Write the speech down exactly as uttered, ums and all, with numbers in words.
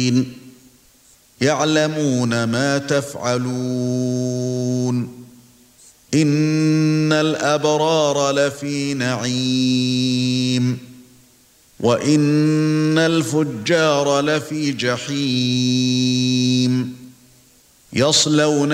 الْمُتَّقِينَ يَعْلَمُونَ مَا تَفْعَلُونَ إِنَّ الْأَبْرَارَ لَفِي نَعِيمٍ وَإِنَّ الْفُجَّارَ لَفِي جَحِيمٍ يَصْلَوْنَ